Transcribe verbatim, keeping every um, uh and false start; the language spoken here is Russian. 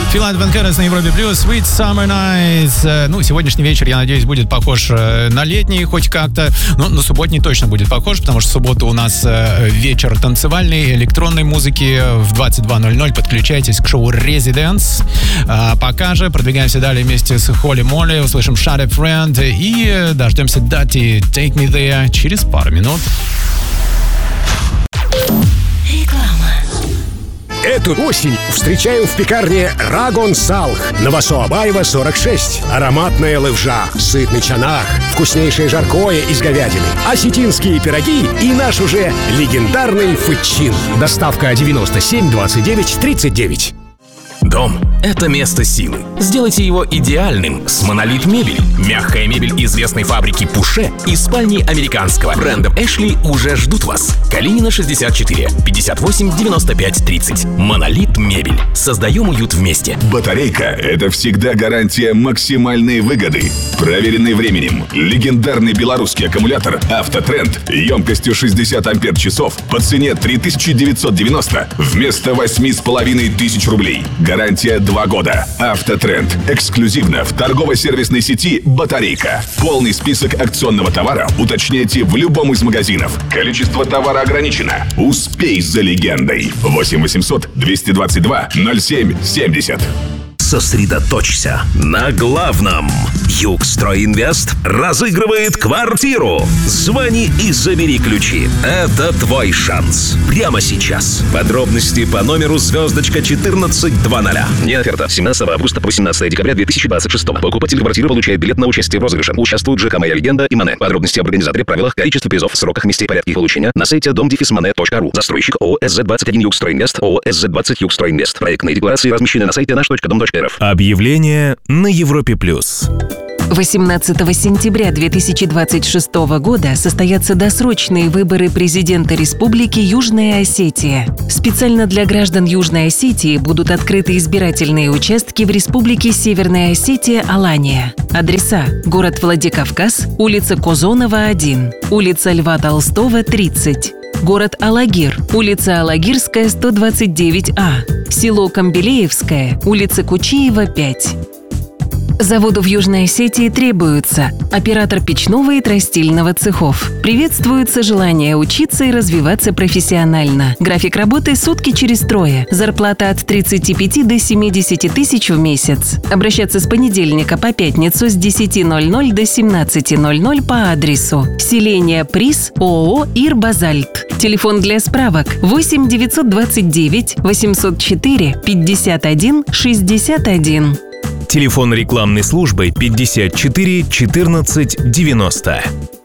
Филат Ванкерес на Европе Плюс, Sweet Summer Nights. Ну, сегодняшний вечер, я надеюсь, будет похож на летний хоть как-то. Но на субботний точно будет похож, потому что в субботу у нас вечер танцевальной, электронной музыки в двадцать два ноль ноль. Подключайтесь к шоу Residence. А пока же продвигаемся далее вместе с Холли Молли. Услышим Shut Up Friend и дождемся дати Take Me There через пару минут. Эту осень встречаем в пекарне Рагон Салх. Новосообаева, сорок шесть. Ароматная левжа, сытный чанах, вкуснейшее жаркое из говядины, осетинские пироги и наш уже легендарный фытчин. Доставка девяносто семь двадцать девять тридцать девять. Дом – это место силы. Сделайте его идеальным с Монолит Мебель. Мягкая мебель известной фабрики Пуше и спальни американского бренда Эшли уже ждут вас. Калинина шестьдесят четыре, пятьдесят восемь, девяносто пять, тридцать. Монолит Мебель. Создаем уют вместе. Батарейка – это всегда гарантия максимальной выгоды. Проверенный временем. Легендарный белорусский аккумулятор «Автотренд» емкостью шестьдесят ампер-часов по цене три тысячи девятьсот девяносто вместо восемь с половиной тысяч рублей. Гарантия два года. «Автотренд». Эксклюзивно в торгово-сервисной сети «Батарейка». Полный список акционного товара уточняйте в любом из магазинов. Количество товара ограничено. Успей за легендой. восемь восемьсот двести двадцать два ноль семь семьдесят. Сосредоточься на главном. Югстройинвест разыгрывает квартиру. Звони и забери ключи. Это твой шанс. Прямо сейчас. Подробности по номеру звездочка четырнадцать двадцать. Не оферта. семнадцатого августа по восемнадцатое декабря две тысячи двадцать шестого. Покупатель квартиры получает билет на участие в розыгрыше. Участвуют ЖК «Моя легенда» и МАНЭ. Подробности об организаторе, правилах, количестве призов, сроках, месте и порядке их получения на сайте дом дефис мане точка ру. Застройщик ООО эс зет двадцать один Югстройинвест, ООО эс зет двадцать Югстройинвест. Проектные декларации размещены на сайте наш точка дом точка эр эф. Объявление на Европе Плюс. восемнадцатого сентября две тысячи двадцать шестого года состоятся досрочные выборы президента Республики Южная Осетия. Специально для граждан Южной Осетии будут открыты избирательные участки в Республике Северная Осетия, Алания. Адреса: город Владикавказ, улица Козонова, один, улица Льва Толстого, тридцать. Город Алагир, улица Алагирская, сто двадцать девять А, село Камбелеевское, улица Кучиева, пять. Заводу в Южной Осетии требуются оператор печного и тростильного цехов. Приветствуется желание учиться и развиваться профессионально. График работы сутки через трое. Зарплата от тридцати пяти до семидесяти тысяч в месяц. Обращаться с понедельника по пятницу с десяти ноль-ноль до семнадцати ноль-ноль по адресу: селение Приз, ООО «Ирбазальт». Телефон для справок восемь девятьсот двадцать девять восемьсот четыре пятьдесят один шестьдесят один. Телефон рекламной службы пятьдесят четыре четырнадцать девяносто.